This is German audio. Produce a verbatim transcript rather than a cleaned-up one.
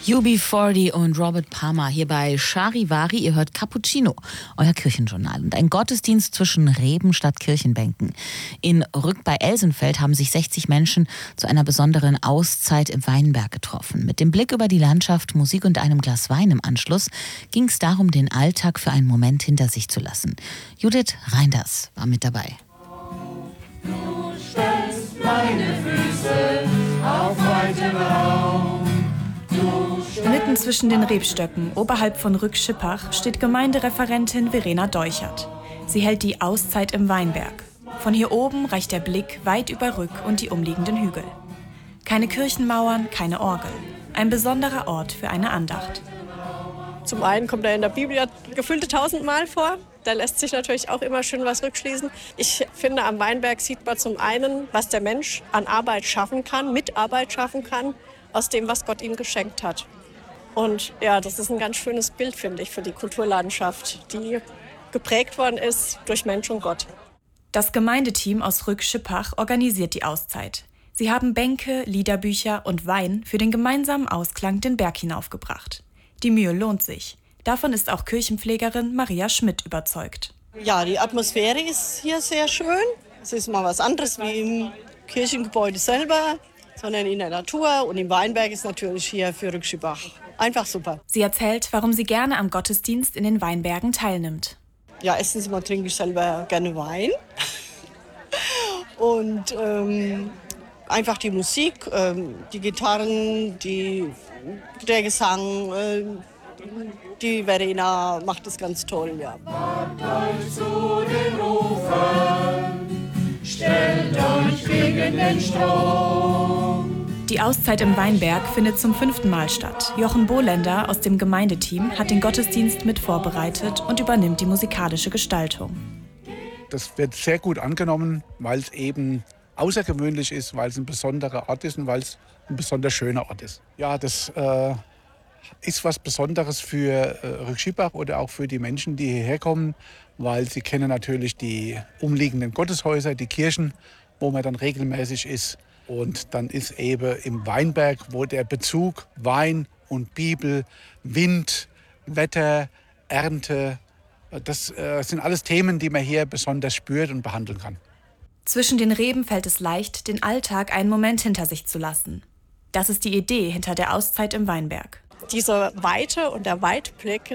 U B vierzig und Robert Palmer hier bei Charivari. Ihr hört Cappuccino, euer Kirchenjournal. Und ein Gottesdienst zwischen Reben statt Kirchenbänken. In Rück bei Elsenfeld haben sich sechzig Menschen zu einer besonderen Auszeit im Weinberg getroffen. Mit dem Blick über die Landschaft, Musik und einem Glas Wein im Anschluss ging es darum, den Alltag für einen Moment hinter sich zu lassen. Judith Reinders war mit dabei. Du stellst meine Füße auf weiten Raum. Mitten zwischen den Rebstöcken, oberhalb von Rück-Schippach, steht Gemeindereferentin Verena Deuchert. Sie hält die Auszeit im Weinberg. Von hier oben reicht der Blick weit über Rück und die umliegenden Hügel. Keine Kirchenmauern, keine Orgel. Ein besonderer Ort für eine Andacht. Zum einen kommt er in der Bibel ja gefühlte tausendmal vor. Da lässt sich natürlich auch immer schön was rückschließen. Ich finde, am Weinberg sieht man zum einen, was der Mensch an Arbeit schaffen kann, mit Arbeit schaffen kann, aus dem, was Gott ihm geschenkt hat. Und ja, das ist ein ganz schönes Bild, finde ich, für die Kulturlandschaft, die geprägt worden ist durch Mensch und Gott. Das Gemeindeteam aus Rück-Schippach organisiert die Auszeit. Sie haben Bänke, Liederbücher und Wein für den gemeinsamen Ausklang den Berg hinaufgebracht. Die Mühe lohnt sich. Davon ist auch Kirchenpflegerin Maria Schmidt überzeugt. Ja, die Atmosphäre ist hier sehr schön. Es ist mal was anderes wie im Kirchengebäude selber, sondern in der Natur. Und im Weinberg ist natürlich hier für Rück-Schippach einfach super. Sie erzählt, warum sie gerne am Gottesdienst in den Weinbergen teilnimmt. Ja, erstens mal trinke ich selber gerne Wein. Und ähm, einfach die Musik, ähm, die Gitarren, die, der Gesang, äh, die Verena macht das ganz toll, ja. Wagt euch zu den Ufern, stellt euch gegen den Strom. Die Auszeit im Weinberg findet zum fünften Mal statt. Jochen Bohlender aus dem Gemeindeteam hat den Gottesdienst mit vorbereitet und übernimmt die musikalische Gestaltung. Das wird sehr gut angenommen, weil es eben außergewöhnlich ist, weil es ein besonderer Ort ist und weil es ein besonders schöner Ort ist. Ja, das äh, ist was Besonderes für äh, Rück-Schippach oder auch für die Menschen, die hierher kommen, weil sie kennen natürlich die umliegenden Gotteshäuser, die Kirchen, wo man dann regelmäßig ist. Und dann ist eben im Weinberg, wo der Bezug Wein und Bibel, Wind, Wetter, Ernte, das äh, sind alles Themen, die man hier besonders spürt und behandeln kann. Zwischen den Reben fällt es leicht, den Alltag einen Moment hinter sich zu lassen. Das ist die Idee hinter der Auszeit im Weinberg. Diese Weite und der Weitblick,